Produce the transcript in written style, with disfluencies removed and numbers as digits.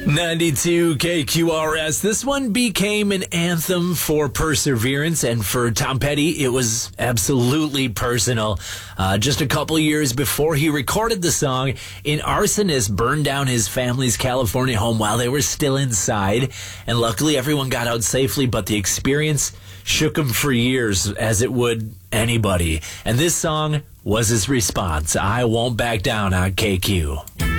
92 KQRS. This one became an anthem for perseverance, and for Tom Petty, it was absolutely personal. Just a couple years before he recorded the song, an arsonist burned down his family's California home while they were still inside, and luckily everyone got out safely, but the experience shook him for years, as it would anybody. And this song was his response. I won't back down on KQ.